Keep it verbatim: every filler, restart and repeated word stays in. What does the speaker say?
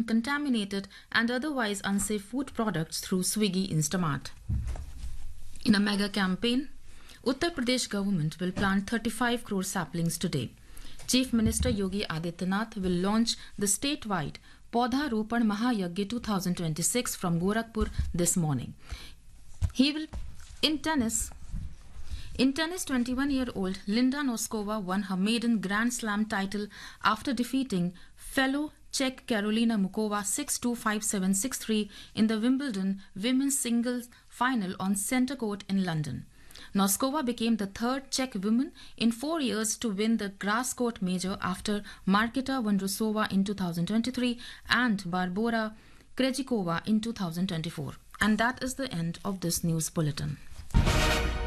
contaminated and otherwise unsafe food products through Swiggy Instamart. In a mega campaign, Uttar Pradesh government will plant thirty-five crore saplings today. Chief Minister Yogi Adityanath will launch the statewide Paudha Ropan Mahayagya twenty twenty-six from Gorakhpur this morning. He will in tennis. In tennis, twenty-one-year-old Linda Noskova won her maiden Grand Slam title after defeating fellow Czech Karolina Mukova six two, five seven, six three in the Wimbledon women's singles final on Centre Court in London. Noskova became the third Czech woman in four years to win the grass court major after Marketa Vondrousova in two thousand twenty-three and Barbora Krejcikova in two thousand twenty-four. And that is the end of this news bulletin.